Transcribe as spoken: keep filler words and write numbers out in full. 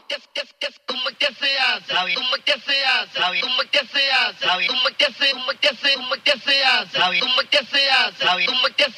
¿Cómo que se hace? ¿Cómo que se hace? ¿Cómo que se hace? ¿Cómo que se hace? ¿Cómo que se hace? ¿Cómo que se hace? ¿Cómo que se hace? ¿Cómo que se